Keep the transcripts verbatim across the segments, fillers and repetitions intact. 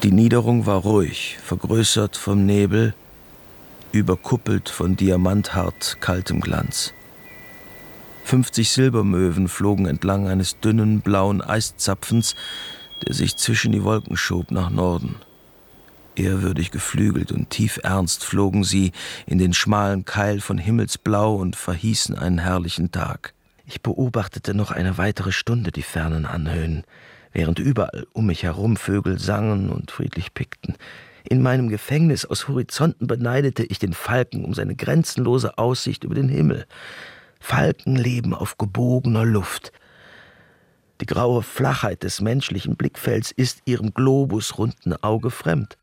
Die Niederung war ruhig, vergrößert vom Nebel, überkuppelt von diamanthart kaltem Glanz. Fünfzig Silbermöwen flogen entlang eines dünnen, blauen Eiszapfens, der sich zwischen die Wolken schob nach Norden. Ehrwürdig geflügelt und tiefernst flogen sie in den schmalen Keil von Himmelsblau und verhießen einen herrlichen Tag. Ich beobachtete noch eine weitere Stunde die fernen Anhöhen, während überall um mich herum Vögel sangen und friedlich pickten. In meinem Gefängnis aus Horizonten beneidete ich den Falken um seine grenzenlose Aussicht über den Himmel. Falken leben auf gebogener Luft. Die graue Flachheit des menschlichen Blickfelds ist ihrem globusrunden Auge fremd.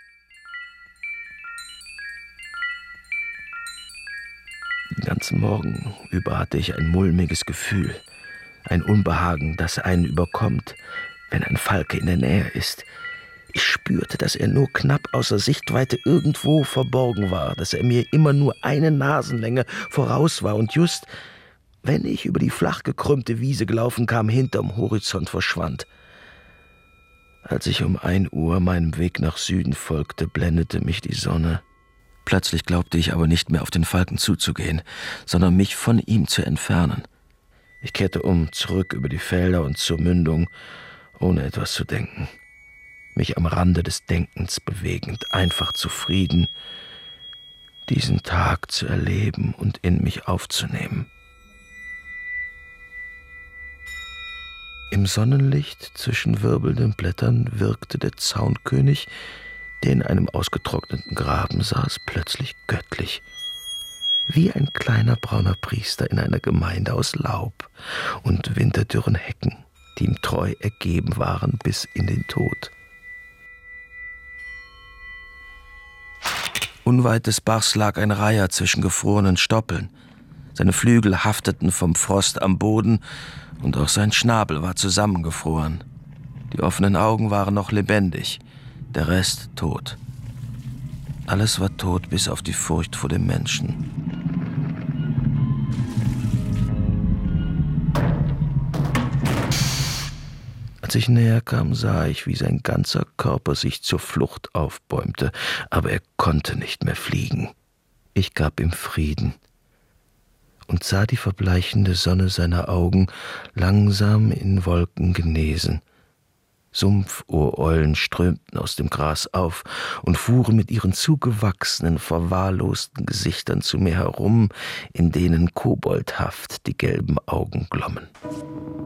Den ganzen Morgen über hatte ich ein mulmiges Gefühl, ein Unbehagen, das einen überkommt, wenn ein Falke in der Nähe ist. Ich spürte, dass er nur knapp außer Sichtweite irgendwo verborgen war, dass er mir immer nur eine Nasenlänge voraus war und just, wenn ich über die flach gekrümmte Wiese gelaufen kam, hinterm Horizont verschwand. Als ich um ein Uhr meinem Weg nach Süden folgte, blendete mich die Sonne. Plötzlich glaubte ich aber nicht mehr auf den Falken zuzugehen, sondern mich von ihm zu entfernen. Ich kehrte um, zurück über die Felder und zur Mündung, ohne etwas zu denken. Mich am Rande des Denkens bewegend, einfach zufrieden, diesen Tag zu erleben und in mich aufzunehmen. Im Sonnenlicht zwischen wirbelnden Blättern wirkte der Zaunkönig, der in einem ausgetrockneten Graben saß, plötzlich göttlich. Wie ein kleiner brauner Priester in einer Gemeinde aus Laub und winterdürren Hecken, die ihm treu ergeben waren bis in den Tod. Unweit des Bachs lag ein Reiher zwischen gefrorenen Stoppeln. Seine Flügel hafteten vom Frost am Boden und auch sein Schnabel war zusammengefroren. Die offenen Augen waren noch lebendig, der Rest tot. Alles war tot, bis auf die Furcht vor dem Menschen. Als ich näher kam, sah ich, wie sein ganzer Körper sich zur Flucht aufbäumte, aber er konnte nicht mehr fliegen. Ich gab ihm Frieden und sah die verbleichende Sonne seiner Augen langsam in Wolken genesen. Sumpfohreulen strömten aus dem Gras auf und fuhren mit ihren zugewachsenen, verwahrlosten Gesichtern zu mir herum, in denen koboldhaft die gelben Augen glommen.